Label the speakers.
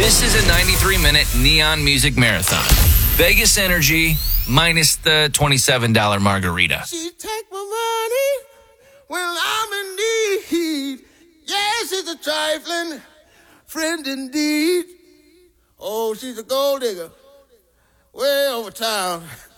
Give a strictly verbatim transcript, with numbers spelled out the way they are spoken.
Speaker 1: This is a ninety-three minute Neon Music Marathon. Vegas energy minus the twenty-seven dollars margarita.
Speaker 2: She take my money when I'm in need. Yes, she's a trifling friend indeed. Oh, she's a gold digger way over town.